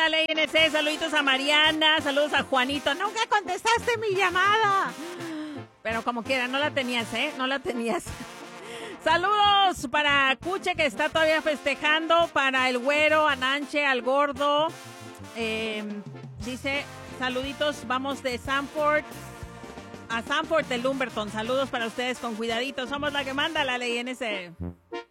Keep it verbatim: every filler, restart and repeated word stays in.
Ley N C, saluditos a Mariana, saludos a Juanito. Nunca contestaste mi llamada. Pero como quiera, no la tenías, ¿eh? No la tenías. Saludos para Cuche, que está todavía festejando, para el güero, a Nanche, al gordo. Eh, dice, saluditos, vamos de Sanford a Sanford de Lumberton. Saludos para ustedes con cuidadito. Somos la que manda, la Ley N C.